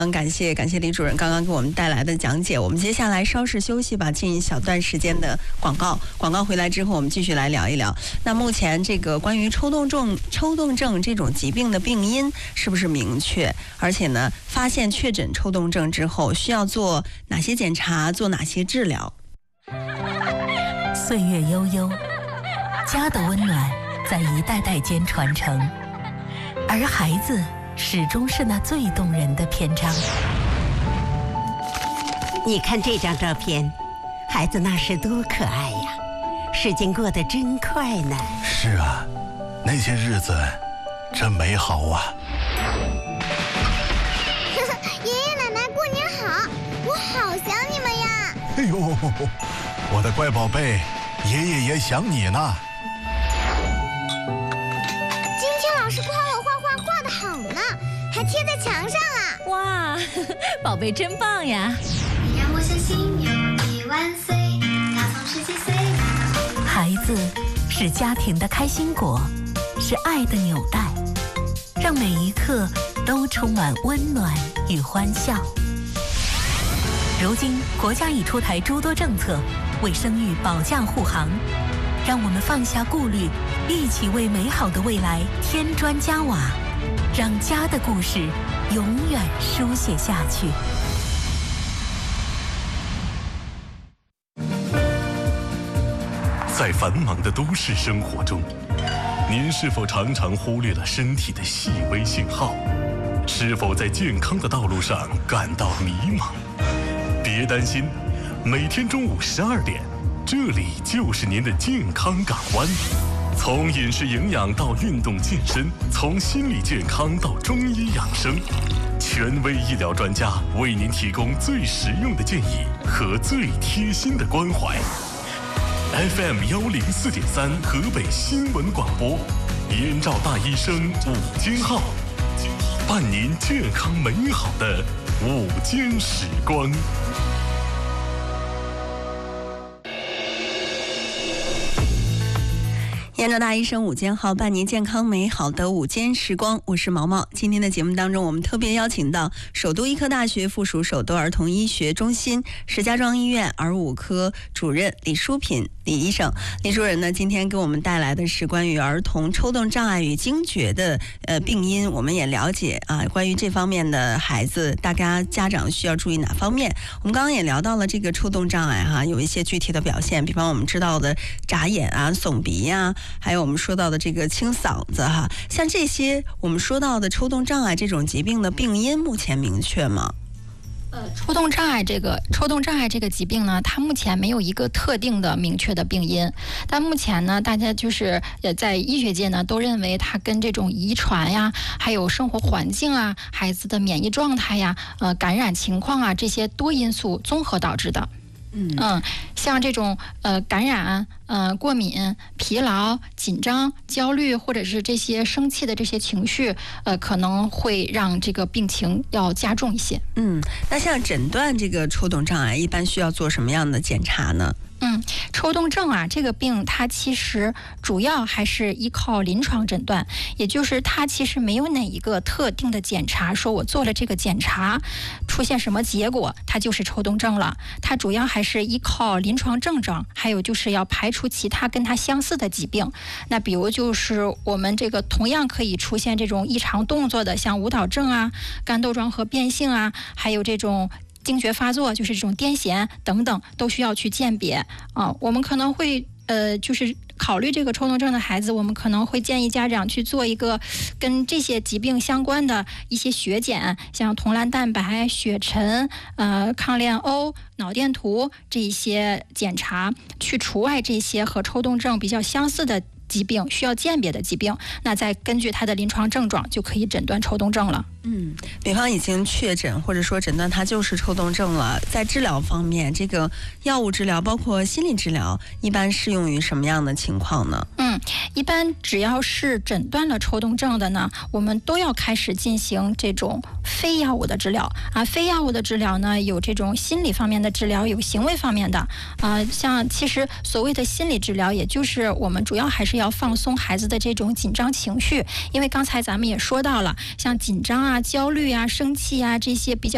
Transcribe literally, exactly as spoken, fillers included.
嗯，感谢感谢李主任刚刚给我们带来的讲解。我们接下来稍事休息吧，进一小段时间的广告。广告回来之后，我们继续来聊一聊。那目前这个关于抽动症、抽动症这种疾病的病因是不是明确？而且呢，发现确诊抽动症之后，需要做哪些检查，做哪些治疗？ 岁月悠悠，家的温暖在一代代间传承，而孩子始终是那最动人的篇章。 你看这张照片，孩子那时多可爱呀，时间过得真快呢。 是啊，那些日子真美好啊。 爷爷奶奶过年好，我好想你们呀。 哎呦，我的乖宝贝，爷爷也想你呢。 今天老师夸我画画画得好呢，还贴在墙上啊！ 哇，宝贝真棒呀！ 你让我相信有你万岁，他从十几岁。 孩子是家庭的开心果，是爱的纽带，让每一刻都充满温暖与欢笑。如今国家已出台诸多政策，为生育保驾护航，让我们放下顾虑，一起为美好的未来添砖加瓦，让家的故事永远书写下去。 在繁忙的都市生活中，您是否常常忽略了身体的细微信号？是否在健康的道路上感到迷茫？别担心，每天中午十二点，这里就是您的健康港湾。从饮食营养到运动健身，从心理健康到中医养生，权威医疗专家为您提供最实用的建议和最贴心的关怀。F M 幺零四点三河北新闻广播，燕赵大医生午间号，伴您健康美好的午间时光。 燕赵大医生午间号，伴您健康美好的午间时光，我是毛毛。今天的节目当中，我们特别邀请到首都医科大学附属首都儿童医学中心石家庄医院儿五科主任李淑品李医生。李主任呢，今天给我们带来的是关于儿童抽动障碍与惊厥的呃病因，我们也了解啊，关于这方面的孩子，大家家长需要注意哪方面？我们刚刚也聊到了这个抽动障碍哈、啊，有一些具体的表现，比方我们知道的眨眼啊、耸鼻呀、啊。还有我们说到的这个清嗓子哈，像这些我们说到的抽动障碍这种疾病的病因，目前明确吗？ 呃，抽动障碍这个抽动障碍这个疾病呢，它目前没有一个特定的明确的病因，但目前呢，大家就是呃在医学界呢都认为它跟这种遗传呀，还有生活环境啊、孩子的免疫状态呀、呃感染情况啊这些多因素综合导致的。嗯嗯，像这种呃感染、呃过敏、疲劳、紧张、焦虑，或者是这些生气的这些情绪，呃可能会让这个病情要加重一些。 嗯，那像诊断这个抽动障碍，一般需要做什么样的检查呢？ 嗯，抽动症啊，这个病它其实主要还是依靠临床诊断，也就是它其实没有哪一个特定的检查，说我做了这个检查出现什么结果，它就是抽动症了。它主要还是依靠临床症状，还有就是要排除其他跟它相似的疾病。那比如就是我们这个同样可以出现这种异常动作的，像舞蹈症啊、肝窦庄合变性啊，还有这种惊厥发作，就是这种癫痫等等，都需要去鉴别啊。我们可能会呃，就是考虑这个抽动症的孩子，我们可能会建议家长去做一个跟这些疾病相关的一些血检，像铜蓝蛋白、血沉、呃抗链欧、脑电图这一些检查，去除外这些和抽动症比较相似的疾病，需要鉴别的疾病，那再根据他的临床症状就可以诊断抽动症了。 嗯，比方已经确诊或者说诊断它就是抽动症了，在治疗方面，这个药物治疗包括心理治疗，一般适用于什么样的情况呢？ 嗯，一般只要是诊断了抽动症的呢，我们都要开始进行这种非药物的治疗啊。非药物的治疗呢，有这种心理方面的治疗，有行为方面的啊。像其实所谓的心理治疗，也就是我们主要还是要放松孩子的这种紧张情绪，因为刚才咱们也说到了，像紧张啊、焦虑啊、生气啊这些比较